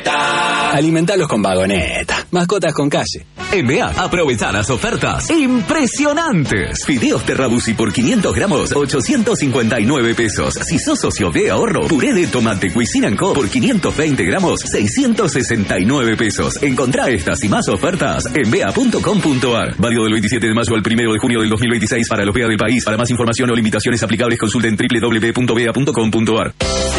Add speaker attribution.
Speaker 1: Vagoneta.
Speaker 2: Alimentalos con Vagoneta. Mascotas con calle.
Speaker 3: En BEA, aprovecha las ofertas impresionantes. Fideos Terrabusi por 500 gramos, 859 pesos. Si sos socio de ahorro, puré de tomate Cuisine & Co por 520 gramos, 669 pesos. Encontrá estas y más ofertas en bea.com.ar. Válido del 27 de mayo al 1 de junio del 2026 para los BEA del país. Para más información o limitaciones aplicables, consulten www.bea.com.ar.